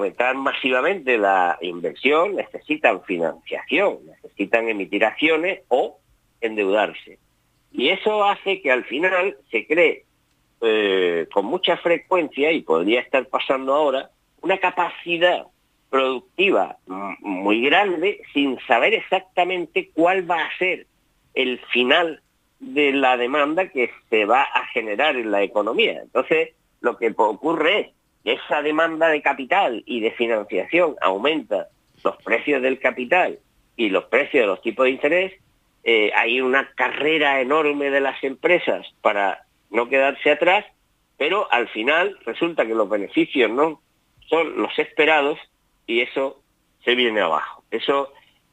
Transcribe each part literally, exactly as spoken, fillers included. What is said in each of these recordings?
aumentar masivamente la inversión, necesitan financiación, necesitan emitir acciones o endeudarse. Y eso hace que al final se cree eh, con mucha frecuencia, y podría estar pasando ahora, una capacidad productiva muy grande sin saber exactamente cuál va a ser el final de la demanda que se va a generar en la economía. Entonces, lo que ocurre es que esa demanda de capital y de financiación aumenta los precios del capital y los precios de los tipos de interés. Eh, hay una carrera enorme de las empresas para no quedarse atrás, pero al final resulta que los beneficios no son los esperados y eso se viene abajo. Eso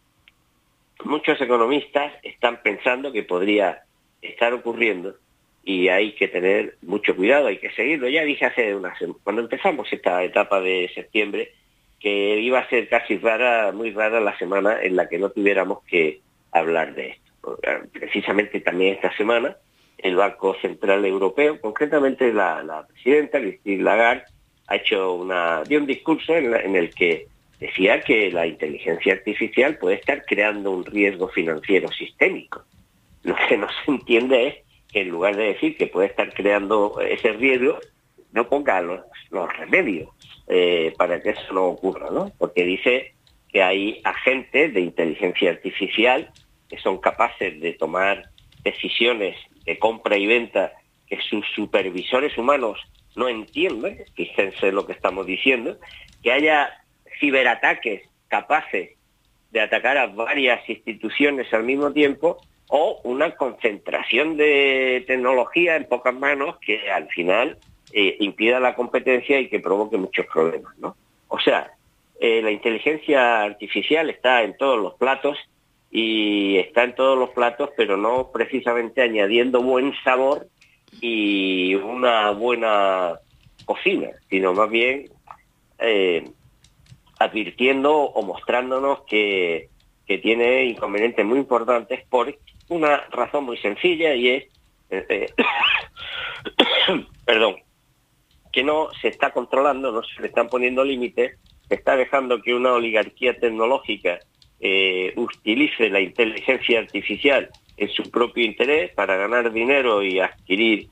muchos economistas están pensando que podría estar ocurriendo y hay que tener mucho cuidado, hay que seguirlo. Ya dije hace una semana, cuando empezamos esta etapa de septiembre, que iba a ser casi rara, muy rara la semana en la que no tuviéramos que hablar de esto. Precisamente también esta semana el Banco Central Europeo, concretamente la, la presidenta Christine Lagarde, ha hecho una, dio un discurso en, la, en el que decía que la inteligencia artificial puede estar creando un riesgo financiero sistémico. Lo que no se entiende es que en lugar de decir que puede estar creando ese riesgo, no ponga los, los remedios eh, para que eso no ocurra, ¿no? Porque dice que hay agentes de inteligencia artificial que son capaces de tomar decisiones de compra y venta que sus supervisores humanos no entienden, fíjense lo que estamos diciendo, que haya ciberataques capaces de atacar a varias instituciones al mismo tiempo, o una concentración de tecnología en pocas manos que al final eh, impida la competencia y que provoque muchos problemas, ¿no? O sea, eh, la inteligencia artificial está en todos los platos y está en todos los platos, pero no precisamente añadiendo buen sabor y una buena cocina, sino más bien eh, advirtiendo o mostrándonos que, que tiene inconvenientes muy importantes por una razón muy sencilla, y es eh, eh, perdón, que no se está controlando, no se le están poniendo límites, se está dejando que una oligarquía tecnológica eh, utilice la inteligencia artificial en su propio interés para ganar dinero y adquirir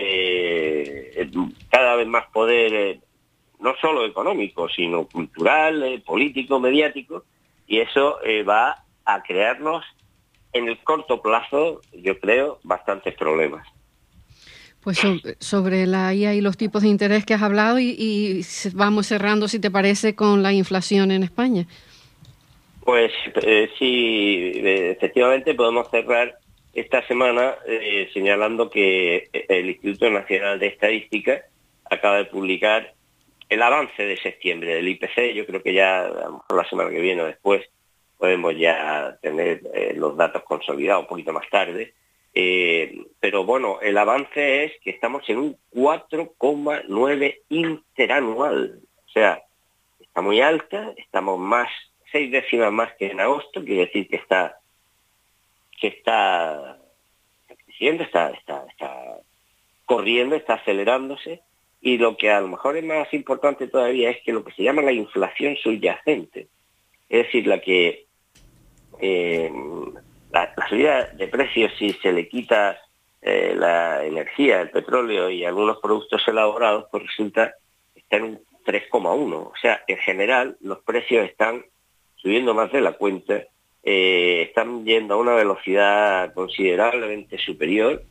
eh, cada vez más poder, eh, no solo económico, sino cultural, eh, político, mediático, y eso eh, va a crearnos en el corto plazo, yo creo, bastantes problemas. Pues sobre, sobre la I A y los tipos de interés que has hablado, y, y vamos cerrando, si te parece, con la inflación en España. Pues eh, sí, eh, efectivamente podemos cerrar esta semana eh, señalando que el Instituto Nacional de Estadística acaba de publicar el avance de septiembre del I P C. Yo creo que ya, a lo mejor la semana que viene o después, podemos ya tener eh, los datos consolidados un poquito más tarde. Eh, pero bueno, el avance es que estamos en un cuatro coma nueve interanual. O sea, está muy alta, estamos más, seis décimas más que en agosto, quiere decir que está que está creciendo, está, está, está corriendo, está acelerándose, y lo que a lo mejor es más importante todavía es que lo que se llama la inflación subyacente, es decir, la que eh, la, la subida de precios, si se le quita eh, la energía, el petróleo y algunos productos elaborados, pues resulta que está en un tres coma uno. O sea, en general los precios están subiendo más de la cuenta, eh, están yendo a una velocidad considerablemente superior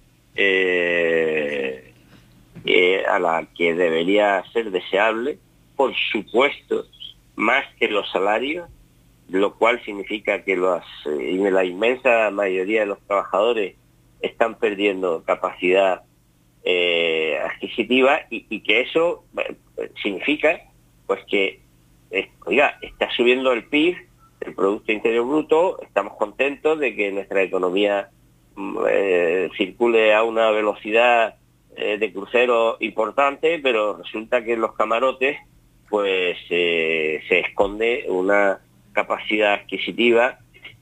eh, eh, a la que debería ser deseable, por supuesto, más que los salarios, lo cual significa que los, eh, la inmensa mayoría de los trabajadores están perdiendo capacidad eh, adquisitiva, y, y que eso eh, significa pues que eh, oiga, está subiendo el P I B, el Producto Interior Bruto, estamos contentos de que nuestra economía eh, circule a una velocidad eh, de crucero importante, pero resulta que en los camarotes pues eh, se esconde una capacidad adquisitiva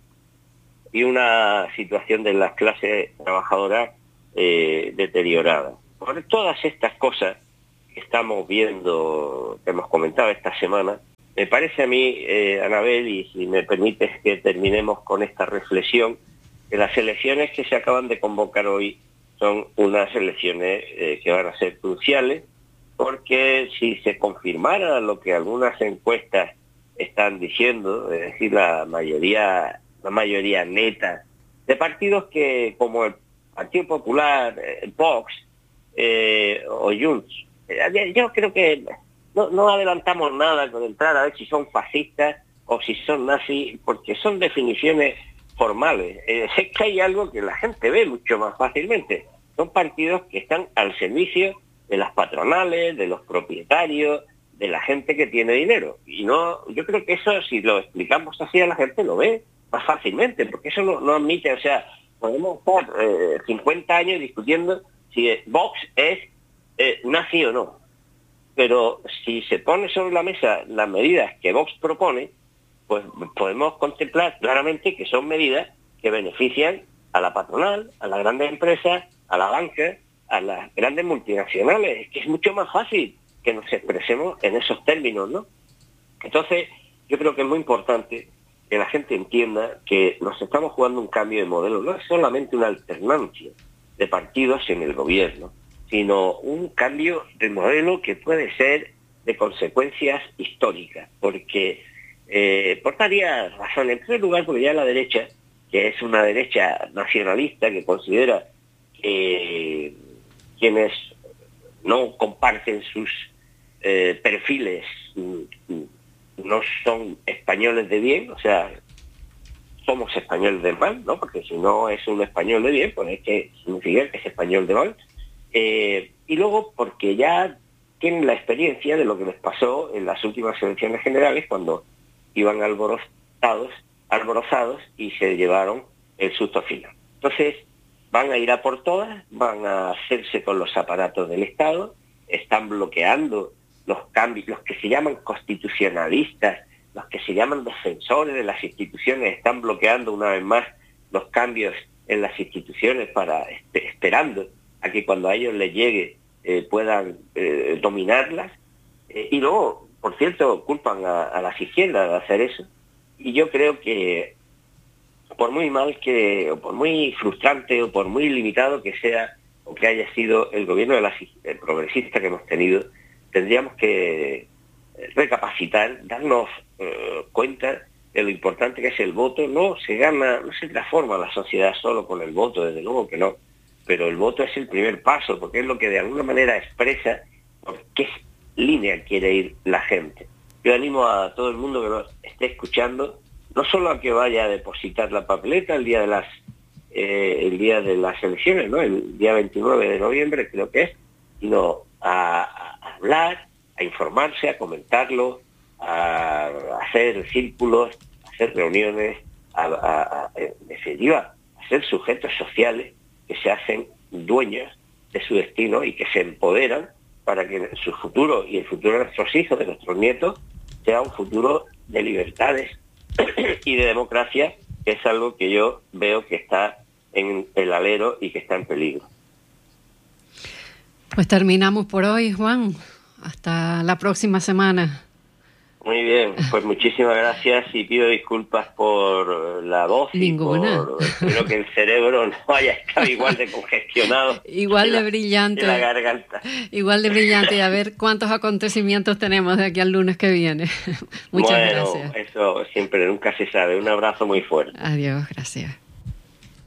y una situación de las clases trabajadoras eh, deteriorada. Por todas estas cosas que estamos viendo, que hemos comentado esta semana, me parece a mí, eh, Anabel, y si me permites que terminemos con esta reflexión, que las elecciones que se acaban de convocar hoy son unas elecciones eh, que van a ser cruciales, porque si se confirmara lo que algunas encuestas están diciendo, es decir, la mayoría, la mayoría neta de partidos que, como el Partido Popular, eh, Vox eh, o Junts, eh, yo creo que no, no adelantamos nada con entrar a ver si son fascistas o si son nazis, porque son definiciones formales. Eh, es que hay algo que la gente ve mucho más fácilmente. Son partidos que están al servicio de las patronales, de los propietarios, de la gente que tiene dinero. Y no, yo creo que eso, si lo explicamos así a la gente, lo ve más fácilmente, porque eso no, no admite, o sea, podemos estar eh, cincuenta años discutiendo si Vox es eh, nazi o no. Pero si se pone sobre la mesa las medidas que Vox propone, pues podemos contemplar claramente que son medidas que benefician a la patronal, a las grandes empresas, a la banca, a las grandes multinacionales. Es que es mucho más fácil que nos expresemos en esos términos, ¿no? Entonces, yo creo que es muy importante que la gente entienda que nos estamos jugando un cambio de modelo. No es solamente una alternancia de partidos en el gobierno, sino un cambio de modelo que puede ser de consecuencias históricas, porque eh, por varias razones. En primer lugar, porque ya la derecha, que es una derecha nacionalista que considera que quienes no comparten sus eh, perfiles no son españoles de bien, o sea, somos españoles de mal, ¿no? Porque si no es un español de bien, pues es que significa que es español de mal. Eh, y luego porque ya tienen la experiencia de lo que les pasó en las últimas elecciones generales, cuando iban alborozados, alborozados y se llevaron el susto final. Entonces, van a ir a por todas, van a hacerse con los aparatos del Estado, están bloqueando los cambios, los que se llaman constitucionalistas, los que se llaman defensores de las instituciones, están bloqueando una vez más los cambios en las instituciones para esperando a que cuando a ellos les llegue eh, puedan eh, dominarlas. Eh, y luego, por cierto, culpan a, a las izquierdas de hacer eso. Y yo creo que por muy mal que, o por muy frustrante, o por muy limitado que sea, o que haya sido el gobierno de las, el progresista que hemos tenido, tendríamos que recapacitar, darnos eh, cuenta de lo importante que es el voto. No se gana, no se transforma la sociedad solo con el voto, desde luego que no, pero el voto es el primer paso, porque es lo que de alguna manera expresa por qué línea quiere ir la gente. Yo animo a todo el mundo que nos esté escuchando, no solo a que vaya a depositar la papeleta el día de las eh, el día de las elecciones, ¿no? El día veintinueve de noviembre creo que es, sino a, a hablar, a informarse, a comentarlo, a hacer círculos, a hacer reuniones, a, a, a, en definitiva, a ser sujetos sociales que se hacen dueños de su destino y que se empoderan para que su futuro y el futuro de nuestros hijos, de nuestros nietos, sea un futuro de libertades y de democracia, que es algo que yo veo que está en el alero y que está en peligro. Pues terminamos por hoy, Juan. Hasta la próxima semana. Muy bien, pues muchísimas gracias y pido disculpas por la voz. Ninguna. Y por, espero que el cerebro no haya estado igual de congestionado. Igual de la, brillante. la garganta. Igual de brillante. Y a ver cuántos acontecimientos tenemos de aquí al lunes que viene. Muchas bueno, gracias. Eso siempre, nunca se sabe. Un abrazo muy fuerte. Adiós, gracias.